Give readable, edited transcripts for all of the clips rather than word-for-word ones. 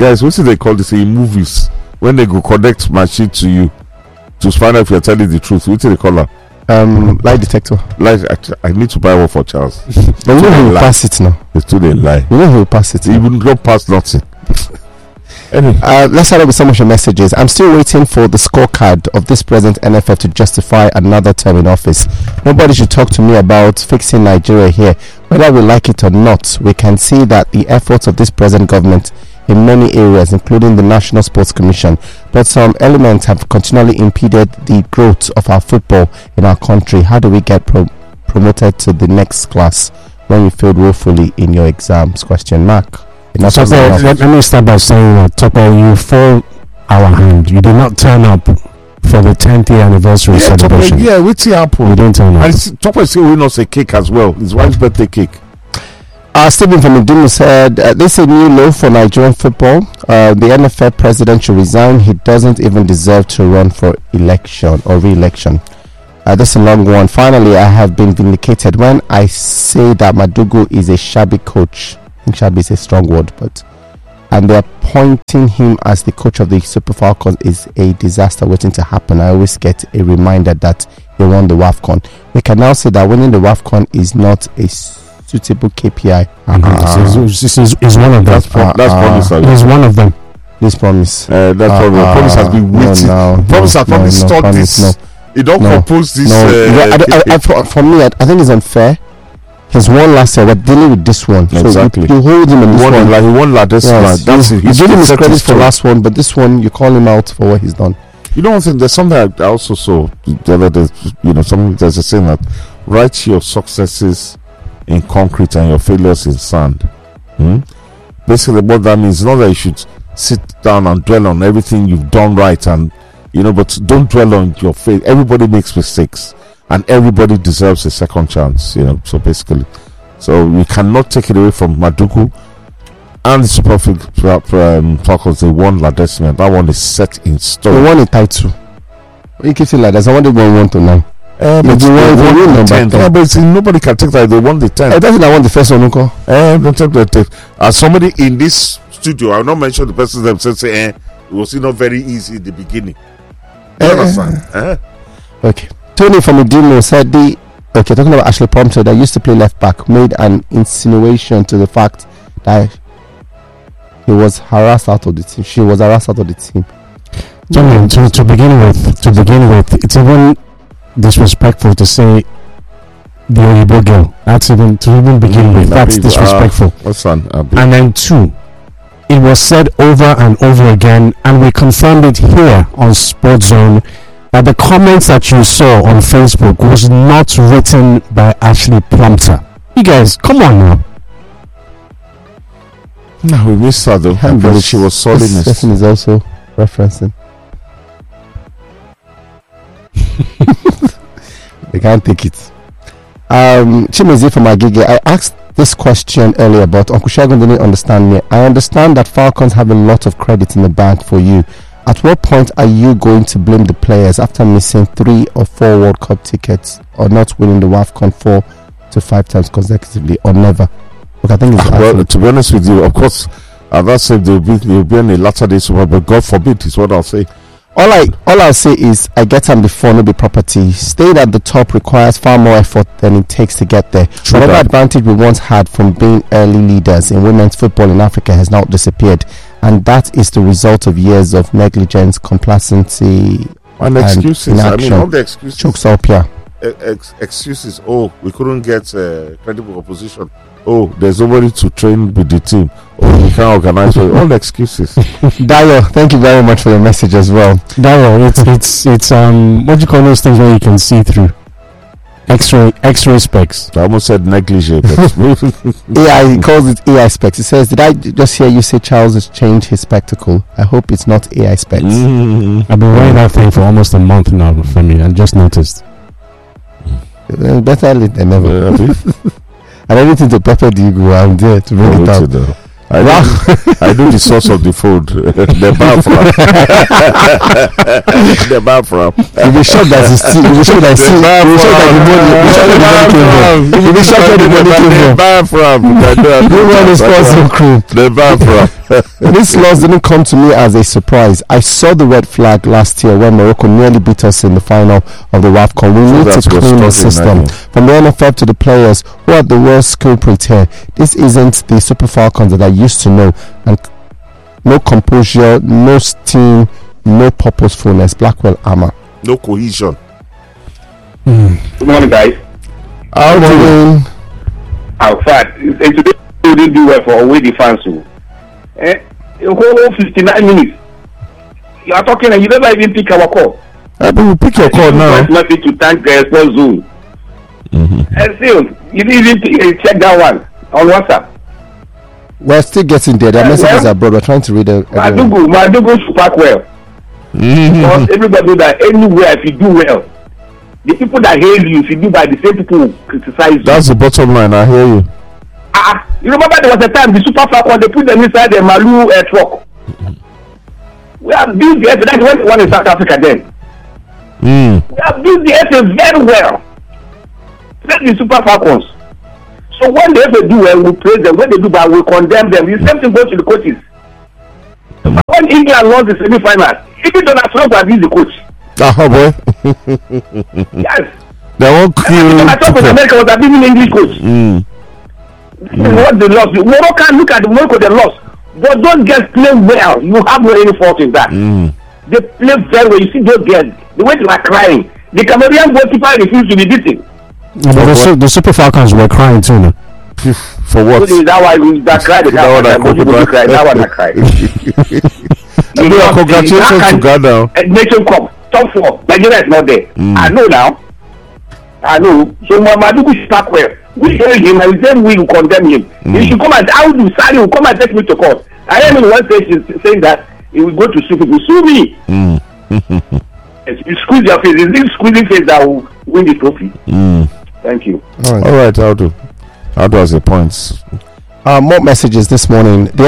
Guys, what do they call this in movies? When they go connect machine to you to find out if you're telling the truth, what do they call that? Lie detector. I need to buy one for Charles. But you know he'll pass it now. It's too late lie. You know he'll pass it. He will not pass nothing. Anyway. Let's start with some of your messages. I'm still waiting for the scorecard of this present NFF to justify another term in office. Nobody should talk to me about fixing Nigeria here. Whether we like it or not, we can see that the efforts of this present government in many areas, including the National Sports Commission, but some elements have continually impeded the growth of our football in our country. How do we get promoted to the next class when you failed woefully in your exams? Question mark. Let me start by saying that Topper, you fall our hand. You did not turn up for the 10th year anniversary celebration. Topper, what's happened? You didn't turn up. And Topper is still winning us a cake as well. His wife's birthday cake. Stephen from Idumu said, this is a new low for Nigerian football. The NFF president should resign. He doesn't even deserve to run for election or re-election. This is a long one. Finally, I have been vindicated when I say that Madugu is a shabby coach. I think shabby is a strong word, and they're appointing him as the coach of the Super Falcons is a disaster waiting to happen. I always get a reminder that he won the WAFCON. We can now say that winning the WAFCON is not a suitable KPI. This is one of them. That's promise. It is one of them. This promise. Promise has been waiting. Promise has probably stored this. You don't propose this. For me, I think it's unfair. He's won last year. We're dealing with this one. Exactly. So you hold him in this one. Like he won this one. That's it. You give him his credit for last one, but this one you call him out for what he's done. You know one thing. There's something I also saw the other day. There's a saying that write your successes in concrete and your failures in sand. Basically, what that means is not that you should sit down and dwell on everything you've done right, and but don't dwell on your fail. Everybody makes mistakes. And everybody deserves a second chance, So basically, we cannot take it away from Madugu and the Super Falcons. They won La Decima. That one is set in stone. They won a title. You keep saying like that. I want to go 1 to 9. But nobody can take that. They won the 10th. That's I won the first one, Uncle. As somebody in this studio, I will not mention the person themselves. Say, it was not very easy in the beginning. You understand? Okay. Tony from Idumu said talking about Ashley Prompter that used to play left back, made an insinuation to the fact that he was harassed out of the team. She was harassed out of the team. Tony, to begin with, it's even disrespectful to say the Oyibo girl. That's even to begin with. That's disrespectful. And then 2, it was said over and over again, and we confirmed it here on Sports Zone, that the comments that you saw on Facebook was not written by Ashley Prompter. You guys, come on now. No, we missed her though. Because she was solid. This person is also referencing. They can't take it. Chimezi from Agege, I asked this question earlier, but Uncle Shagun didn't understand me. I understand that Falcons have a lot of credit in the bank for you. At what point are you going to blame the players after missing 3 or 4 World Cup tickets, or not winning the WAFCON 4 to 5 times consecutively, or never? Look, I think it's to be honest with you, of course, that's if they'll be in a latter day Super, but God forbid is what I'll say. All I'll say is I get them before no be property. Staying at the top requires far more effort than it takes to get there. Whatever advantage we once had from being early leaders in women's football in Africa has now disappeared, and that is the result of years of negligence, complacency, and excuses. Inaction. All the excuses. Chokes up here. Excuses. We couldn't get credible opposition. There's nobody to train with the team. We can't organize. All the excuses. Dayo, thank you very much for your message as well. Dayo, it's what do you call those things where you can see through? X-ray specs. I almost said negligee, but AI, he calls it AI specs. It says, did I just hear you say Charles has changed his spectacle? I hope it's not AI specs. I've been wearing that thing for almost a month now, for me. I just noticed. Better late than never. And anything to pepper the ego, I'm there to bring it out. I know the source of the food. The bathroom. The bathroom. You'll be shocked that it's still. You'll be shocked that the money. You'll be shocked that the money came from. The bathroom. No one is causing crew. The bathroom. This loss didn't come to me as a surprise. I saw the red flag last year when Morocco nearly beat us in the final of the WAFCON. We need to clean the system. From the NFF to the players who are the worst culprit here. This isn't the Super Falcons that I used to know. And no composure, no steam, no purposefulness. Blackwell Armour. No cohesion. Good morning, guys. How are you doing? I'm fine. And today we didn't do well for away the fans. A whole 59 minutes. You are talking and you never even pick our call. But we'll pick your call now. Nothing to thank the Sports Zone. And still, you didn't even check that one on WhatsApp. We're still getting there. The messages are broad. We're trying to read it. Madugu should pack well. Because everybody knows that anywhere if you do well, the people that hail you, if you do bad, the same people who criticize you. That's the bottom line. I hear you. You remember there was a time the Super Falcon they put them inside the Malu truck. We have built the FA. That's when they won in South Africa then. We have built the FA very well. That's the Super Falcons. So when the FA do well, we praise them. When they do bad, we condemn them. The same thing goes to the coaches. When England lost the semi-final, even Donald Trump has been the coach. Boy. Yes. They won't kill. Donald Trump in America was a big English coach. What they lost, Morocco, look at the Morocco they lost, but those girls play well. You have no any fault in that. They play very well. You see those girls, the way they were crying. The Cameroonian goalkeeper refused to be beaten. But the Super Falcons were crying too, no? For what? So that why we cried. That one I cried. Congratulations to Ghana. Nation Cup top 4. Nigeria is not there. I know now. I know. So Madugu should start well. We hail him and then we will condemn him. He should come and Sally will come and take me to court. I am in one stage saying that he will go to sue people. Sue me. Yes, you squeeze your face. It's this squeezing face that will win the trophy. Thank you. All right, I'll do as a points. More messages this morning. The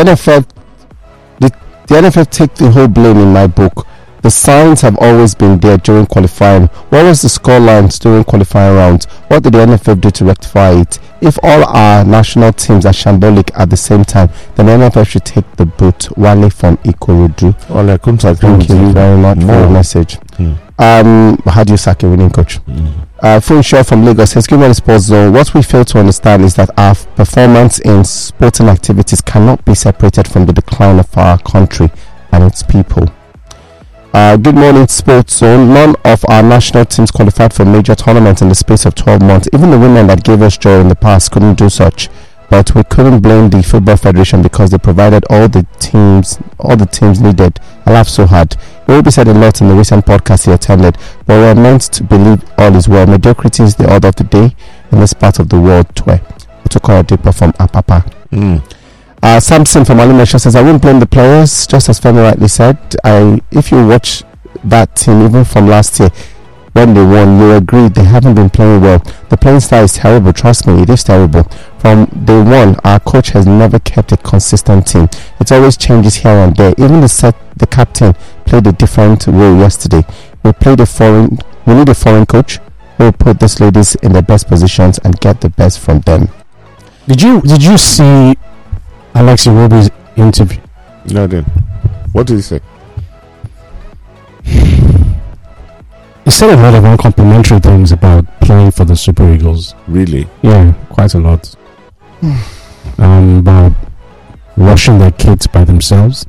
NFF take the whole blame in my book. The signs have always been there during qualifying. What was the score lines during qualifying rounds? What did the NFF do to rectify it? If all our national teams are shambolic at the same time, then the NFF should take the boot. Wale from Ikorodu. Thank you very much for your message. How do you sack a winning coach? Phone Shaw from Lagos says, given the sports zone, what we fail to understand is that our performance in sporting activities cannot be separated from the decline of our country and its people. Good morning, Sports Zone. None of our national teams qualified for major tournaments in the space of 12 months. Even the women that gave us joy in the past couldn't do such. But we couldn't blame the Football Federation because they provided all the teams needed. I laughed so hard. It will be said a lot in the recent podcast he attended, but we're meant to believe all is well. Mediocrity is the order of the day in this part of the world. Otokoya Deepa from Apapa. Samson from Alimesha says, I won't blame the players, just as Femi rightly said. If you watch that team, even from last year, when they won, you agree they haven't been playing well. The playing style is terrible, trust me, it is terrible. From day one, our coach has never kept a consistent team. It always changes here and there. Even the captain played a different role yesterday. We need a foreign coach who will put these ladies in their best positions and get the best from them. Did you see Alexi Iwobi's interview? No, I didn't. What did he say? He said a lot of uncomplimentary things about playing for the Super Eagles. Really? Yeah, quite a lot. About washing their kids by themselves.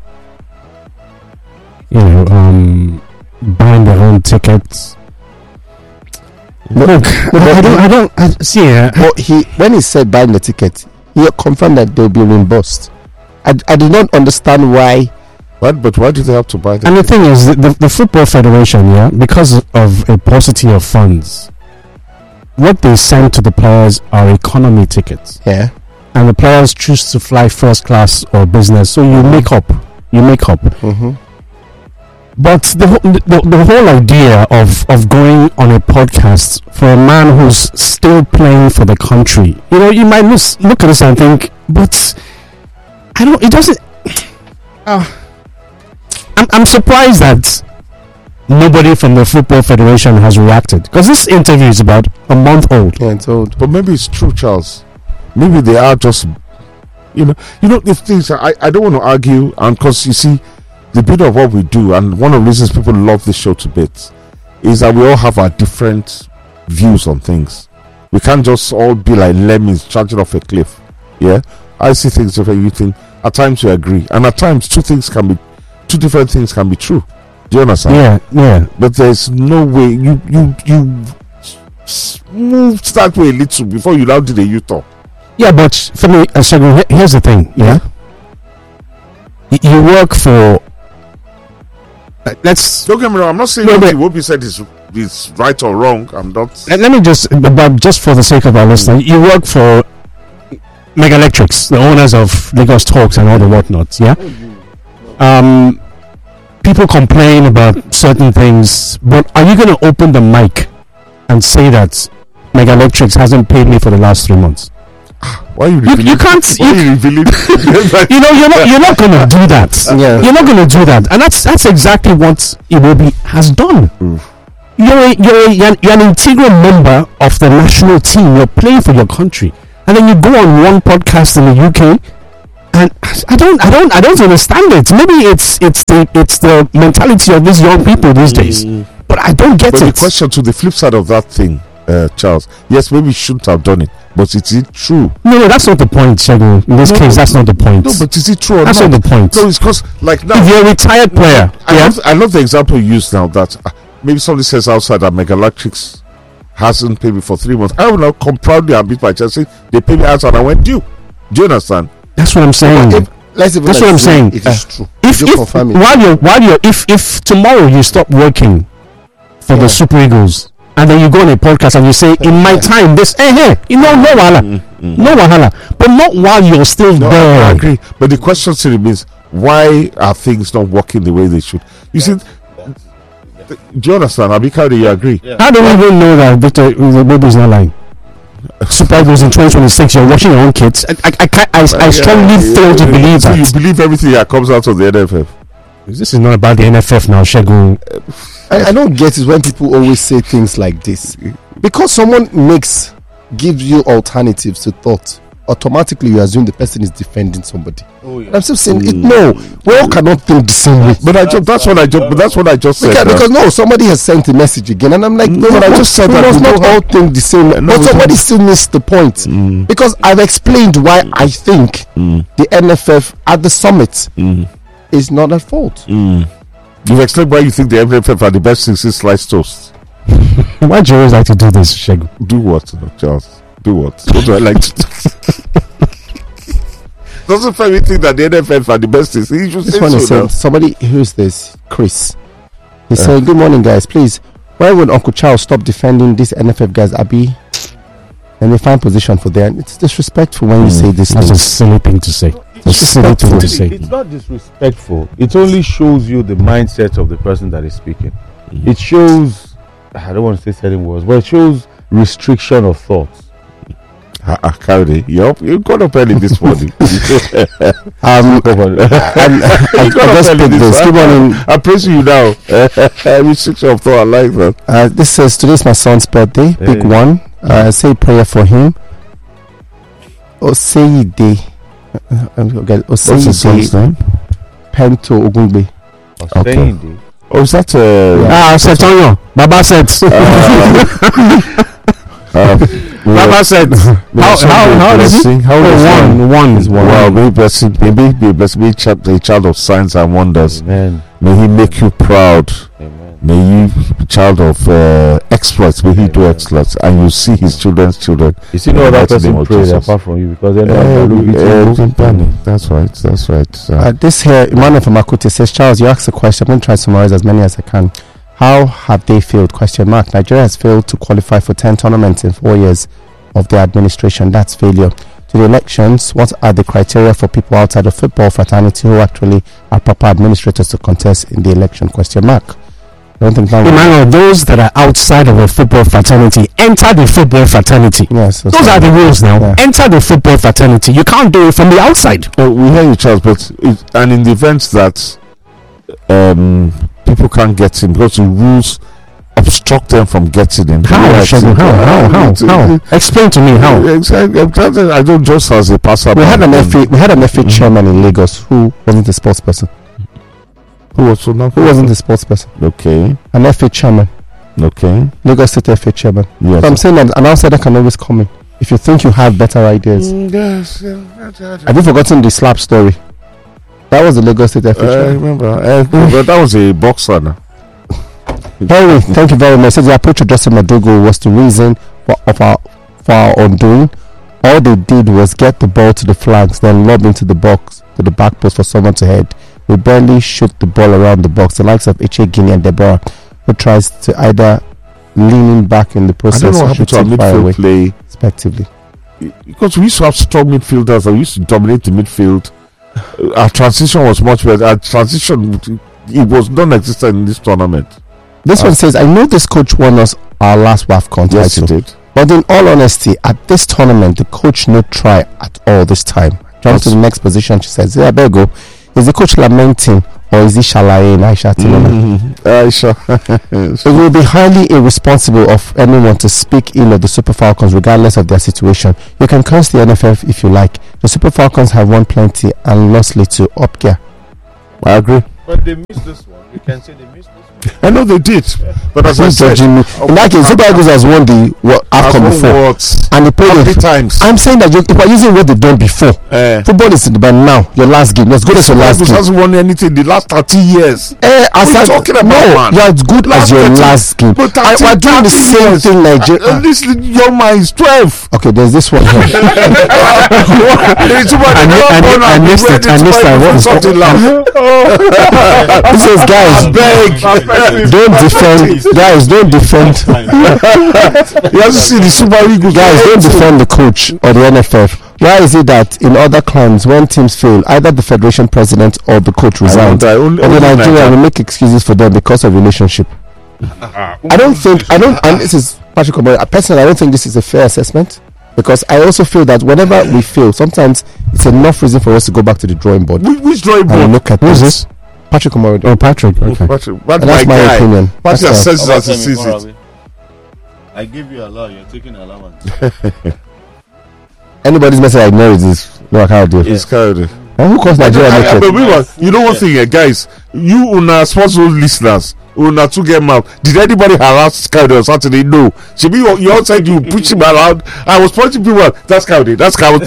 Buying their own tickets. Look, I see. When he said buying the ticket, he confirmed that they'll be reimbursed. I did not understand why. But why do they have to buy them? And the thing is, the Football Federation, because of a paucity of funds, what they send to the players are economy tickets. Yeah. And the players choose to fly first class or business, so you make up. But the whole idea of going on a podcast for a man who's still playing for the country, you might look at this and think, but it doesn't. I'm surprised that nobody from the Football Federation has reacted, because this interview is about a month old. Yeah, it's old. But maybe it's true, Charles. Maybe they are just, if things. I don't want to argue, and because you see, the beauty of what we do, and one of the reasons people love this show to bits, is that we all have our different views on things. We can't just all be like lemmings charging off a cliff. Yeah, I see things different. You think at times we agree, and at times two different things can be true. Do you understand? Yeah. But there's no way you moved that way a little before you now did a U-turn. Yeah, but for me, here's the thing. Yeah, you work for. Let's don't get me wrong. I'm not saying what Iwobi said is right or wrong. I'm not. Let me just for the sake of our listener, you work for Mega Electrics, the owners of Lagos Talks and all the whatnots. Yeah. People complain about certain things, but are you going to open the mic and say that Mega Electrics hasn't paid me for the last 3 months? Why are you revealing? You can't. You're not going to do that. Yeah. You're not going to do that, and that's exactly what Iwobi has done. You're an integral member of the national team. You're playing for your country, and then you go on one podcast in the UK. And I don't understand it. Maybe it's the mentality of these young people these days. But I don't get it. The question to the flip side of that thing, Charles. Yes, maybe you shouldn't have done it, but is it true? No, that's not the point, Segun. In this case, that's not the point. No, but is it true or that's not? That's not the point. No, it's because like now, if you're a retired player, I love the example you used now. That maybe somebody says outside that Mega Electrics hasn't paid me for 3 months. I will now come proudly and beat my chest saying they pay me outside and I went due. Do you understand? That's what I'm saying. That's what I'm saying. It is true. If tomorrow you stop working for the Super Eagles and then you go on a podcast and you say, in my time, this, no wahala. But not while you're still there. I agree. But the question still remains, why are things not working the way they should? You see, do you understand? Abika, do you agree? Yeah. How do we even know that Victor Iwobi is not lying? Super Eagles in 2026, you're watching your own kids. I strongly fail to believe that. So you believe everything that comes out of the NFF? This is not about the NFF now, Segun. I don't get it when people always say things like this. Because someone gives you alternatives to thought, automatically you assume the person is defending somebody. I'm still saying no, we all cannot think the same way. But that's what I just said. Because no, somebody has sent a message again, and I'm like, no, but I just said that we not all think the same. But somebody still missed the point because I've explained why I think the NFF at the summit is not at fault. You've explained why you think the NFF are the best since sliced toast. Why do you always like to do this, Segun? Do what, Charles? Do what? What do I like to do? Doesn't Femi think that the NFF are the best? He should say so. Somebody, who's this? Chris. He said, "Good morning, guys. Please, why would Uncle Charles stop defending these NFF guys, Abi? And they find position for them. It's disrespectful when you say this. That's a silly thing to say. It's not disrespectful. It only shows you the mindset of the person that is speaking. It shows, I don't want to say certain words, but it shows restriction of thoughts. Cardi, you got up early this morning. I praise you now. Restriction of thought, I like that. This says today's my son's birthday. Big one. Say prayer for him. Oseide. Oseide. Pento Ogungbe. Okay. Oh, is that Setonyo. Baba said. Baba said, how is it? How one is one. Wow, may blessed be a child of signs and wonders. Amen. May he make you proud. Amen. May you be child of exploits. May he do exploits, and you see his children's children. You see no other person pray apart from you because they're not. That's right. This here, Emmanuel from Makute says, Charles, you asked a question. I'm going to try to summarize as many as I can. How have they failed? Nigeria has failed to qualify for 10 tournaments in 4 years of their administration. That's failure. To the elections, what are the criteria for people outside of football fraternity who actually are proper administrators to contest in the election? I don't think that Emmanuel, those that are outside of a football fraternity enter the football fraternity. Yes, those are the rules now. Yeah. Enter the football fraternity. You can't do it from the outside. We hear you, Charles, but and in the event that people can't get in because the rules obstruct them from getting in. How? Explain to me how. I don't just as a passer. We had an FA chairman in Lagos who wasn't a sports person. Who wasn't a sports person? Okay. An FA chairman. Okay. Lagos State FA chairman. Yes. So I'm saying that an outsider can always come in if you think you have better ideas. Yes. Have you forgotten the slap story? That was the Lagos State FA chairman. I remember. But that was a boxer now. Henry, thank you very much. So the approach of Justin Madugu was the reason for our undoing. All they did was get the ball to the flanks, then lob into the box to the back post for someone to head. We barely shoot the ball around the box. The likes of Eche Guinea and Deborah, who tries to either leaning back in the process or shoot our midfield play, respectively. Because we used to have strong midfielders that used to dominate the midfield. Our transition was much better. Our transition, it was non-existent in this tournament. This one says, I know this coach won us our last WAFCON title. Yes, he did. But in all honesty, at this tournament, the coach no try at all this time. Jump to the next position, she says, yeah, there you go. Is the coach lamenting or is he shalayin? Aisha. It will be highly irresponsible of anyone to speak ill of the Super Falcons regardless of their situation. You can curse the NFF if you like. The Super Falcons have won plenty and lost little up here. I agree. But they missed this one. You can say they missed this one. I know they did, but as I said, in that case, Super Eagles has won the AFCON before, and they played it 3 times. I'm saying that if we're using what they've done before, football is by now your last game. Let's go to your last game. Hasn't won anything in the last 30 years. Talking about, man? You're as good as your last game. But we're doing the same thing, Nigeria. This young man is 12. Okay, there's this one here. I missed it. This says, guys, don't defend. Guys, don't defend. You have to see the Super Eagles. Guys, don't defend the coach or the NFF. Why is it that in other clans, when teams fail, either the federation president or the coach resigns, and in Nigeria we make excuses for them because of relationship? And this is Patrick Omori. Personally, I don't think this is a fair assessment, because I also feel that whenever we fail, sometimes it's enough reason for us to go back to the drawing board. Which drawing board? And look at this. Patrick Omori. Oh, Patrick. Okay. That's my opinion. Patrick assesses as he sees it. I give you a law, you're taking allowance. Anybody's message I ignore is no, I can't do it. It's carried. And who calls Nigeria naked? But you know one thing, guys, you una sports listeners, una to get mouth. Did anybody harass Coyote on Saturday? No. Should be you outside, you push him around. I was pointing people out. That's Coyote. That's Coyote.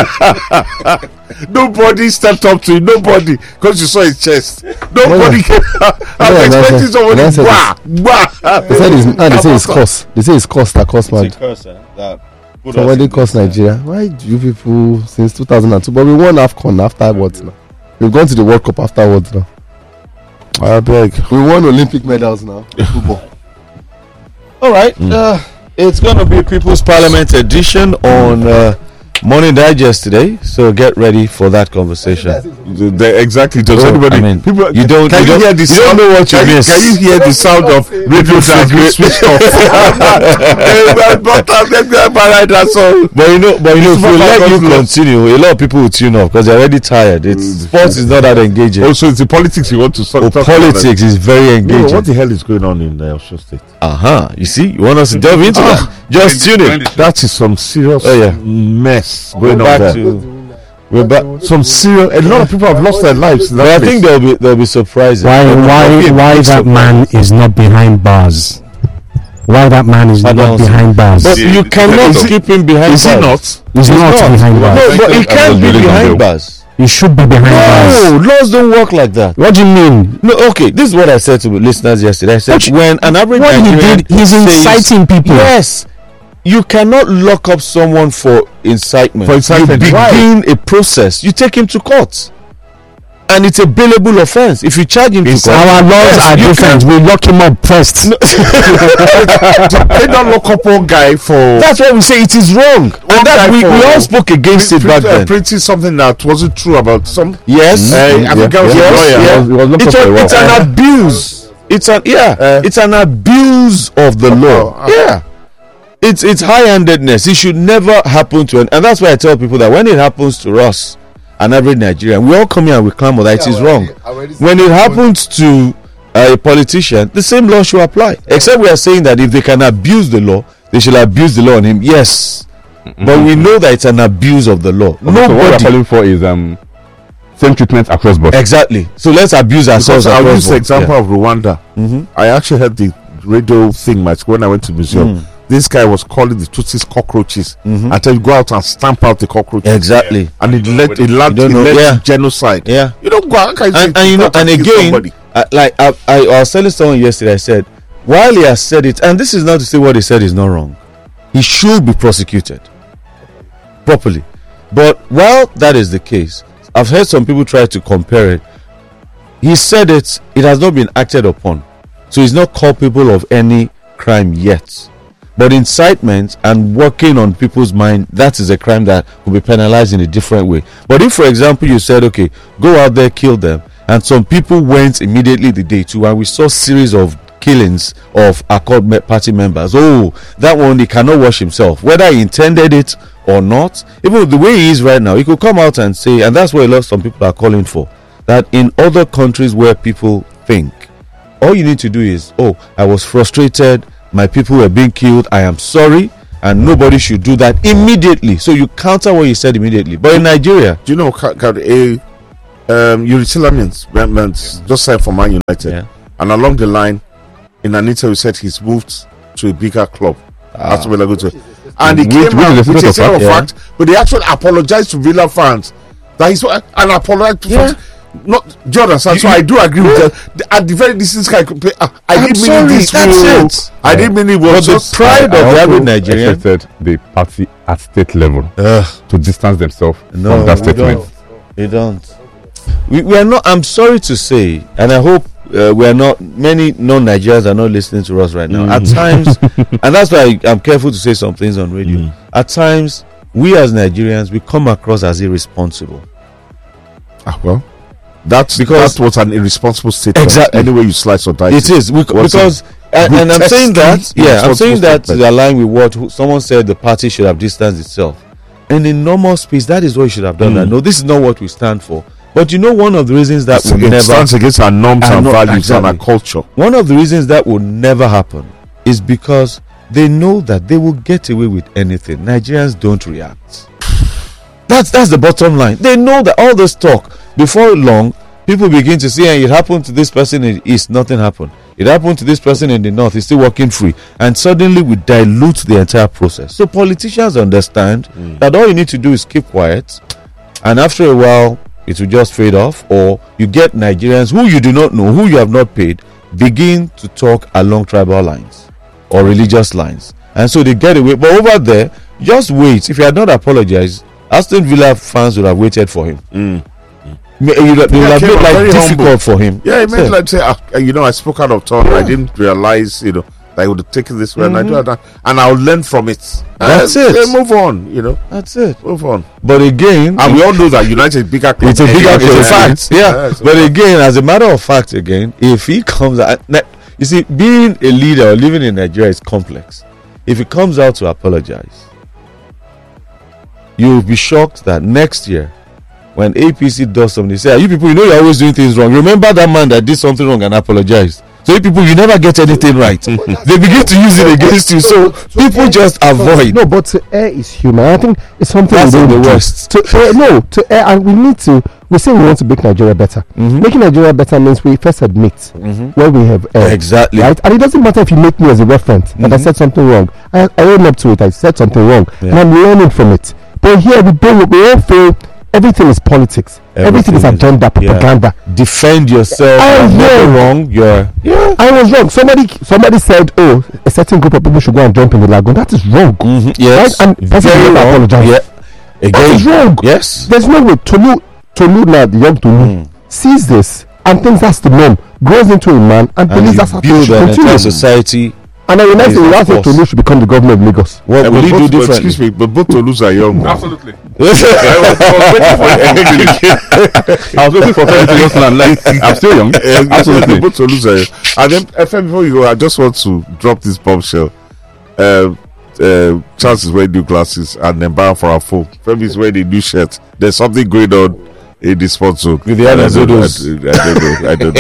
Nobody stepped up to him. Nobody, because you saw his chest. Nobody. I'm expecting somebody. They say it's cost. They say it's cost that cost man. It's a curse, that. Somebody cost Nigeria. Why do you people since 2002? But we won AFCON afterwards now. We've gone to the World Cup afterwards now. I beg. We won Olympic medals now. Football. All right. It's going to be People's Parliament edition on Morning Digest today, so get ready for that conversation. Exactly. Does anybody? People, you don't hear the sound. You don't know what you miss. Can you hear the sound of radio that switched off? But you know, if we let you continue, a lot of people will tune off because they're already tired. Sports is not that engaging. Also, it's the politics you want to talk about. Politics is very engaging. What the hell is going on in Osho State? You see, you want us to delve into that? Just tune in. That is some serious mess going on there. We're back. Some serious. A lot of people have lost their lives. But I think they'll be surprised. Why that man is not behind bars? Why that man is not behind bars? But you cannot keep him behind bars. Is he not? He's not behind bars. No, but he can't be behind bars. He should be behind bars. No, laws don't work like that. What do you mean? No, okay. This is what I said to listeners yesterday. I said when an average Nigerian he's inciting people. Yes. You cannot lock up someone for incitement. You begin a process. You take him to court, and it's a bailable offense. If you charge him to court, our laws are different. We lock him up first. No. They don't lock up one guy for. That's why we say it is wrong. And that we all spoke against it back then. Printing something that wasn't true about some. Yes. I think I was a lawyer. It's an abuse. It's an abuse of the law. It's high-handedness. It should never happen to, and that's why I tell people that when it happens to us, an average Nigerian, we all come here and we clamor that it is wrong. When it happens to a politician, the same law should apply. Except we are saying that if they can abuse the law, they should abuse the law on him. Yes, but we know that it's an abuse of the law. So what we're calling for is same treatment across board. Exactly. So let's abuse ourselves. I'll use the example of Rwanda. I actually heard the radio thing when I went to the museum. This guy was calling the Tutsis cockroaches until you go out and stamp out the cockroaches. Exactly. And it led to genocide. Yeah. You don't go out and again, like I was telling someone yesterday, I said, while he has said it, and this is not to say what he said is not wrong, he should be prosecuted properly. But while that is the case, I've heard some people try to compare it. He said it has not been acted upon. So he's not culpable of any crime yet. But incitement and working on people's mind, that is a crime that will be penalized in a different way. But if, for example, you said, okay, go out there, kill them, and some people went immediately the day too, and we saw series of killings of Accord party members. Oh, that one, he cannot wash himself. Whether he intended it or not, even the way he is right now, he could come out and say, and that's what some people are calling for, that in other countries where people think, all you need to do is, oh, I was frustrated, my people were being killed, I am sorry, and nobody should do that immediately. So you counter what you said immediately. But in Nigeria, do you know Yuri Tillemans just signed for Man United, and along the line, in an interview, said he's moved to a bigger club. And he came out with a set of facts, but he actually apologized to Villa fans that he's and apologized to not Jordan. So I do agree with that. At the very least, this guy could play. I didn't mean this. That's it. I didn't mean it was the pride of the average Nigerian. Expected the party at state level to distance themselves from that statement. They don't. We are not. I'm sorry to say, and I hope we are not. Many non-Nigerians are not listening to us right now. At times, and that's why I'm careful to say some things on radio. At times, we as Nigerians, we come across as irresponsible. Well. That's because that was an irresponsible statement. Exactly. Anyway, you slice or dice. It is because, and I'm saying that. I'm saying that to align with what someone said. The party should have distanced itself. And in normal space, that is what you should have done. No, this is not what we stand for. But you know, one of the reasons that will never stands against our norms and values and our culture. One of the reasons that will never happen is because they know that they will get away with anything. Nigerians don't react. That's the bottom line. They know that all this talk, before long, people begin to say, hey, it happened to this person in the east, nothing happened. It happened to this person in the north, he's still walking free. And suddenly we dilute the entire process. So politicians understand that all you need to do is keep quiet, and after a while, it will just fade off. Or you get Nigerians who you do not know, who you have not paid, begin to talk along tribal lines or religious lines. And so they get away. But over there, just wait. If he had not apologized, Aston Villa fans would have waited for him. It would have been like difficult for him. Yeah, it meant like say, I spoke out of turn. I didn't realize, that I would have taken this way, and I do that, and I'll learn from it. That's it. Move on. That's it. Move on. But again, and we all know that United is bigger club. It's a bigger club. It's a fact. Yeah. But again, as a matter of fact, if he comes out, you see, being a leader or living in Nigeria is complex. If he comes out to apologize, you'll be shocked that next year, when APC does something, they say, you people, you're always doing things wrong. Remember that man that did something wrong and apologized. So you people, you never get anything right. They begin to use it against you. So people just avoid. No, but to err is human. I think it's something that's in the West. To err, and we say we want to make Nigeria better. Making Nigeria better means we first admit where we have erred. Exactly. Right? And it doesn't matter if you make me as a reference that I said something wrong. I own up to it. I said something wrong. And I'm learning from it. But here we all feel everything is politics. Everything is agenda, propaganda. Defend yourself. Wrong. I was wrong. Somebody said, "Oh, a certain group of people should go and jump in the lagoon." That is wrong. Yes, right? And very wrong. Apologize. Again, that is wrong. Yes, there's no way. Tolu now, the young Tolu, sees this and thinks that's the norm. Grows into a man and believes that's how to continue. Society. And then the last thing Tolu should become the governor of Lagos. What will he do differently? Excuse me, but both Tolus are young. Absolutely. I was waiting for Femi to just land. Like, I'm still young. Absolutely. And then, FM, before you go, I just want to drop this bombshell. Chance is wearing new glasses and then buying for our phone. Femi is wearing a new shirt. There's something going on in the sports zone. With the I don't know. I don't know.